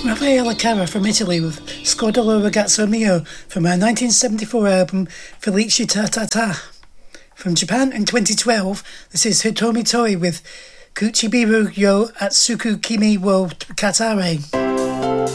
Raffaella Carrà from Italy with Scordolo Ragazzo Mio from her 1974 album Felici Ta Ta Ta. From Japan in 2012, this is Hitomi Toi with Kuchibiru yo Atsuku Kimi wo Katare.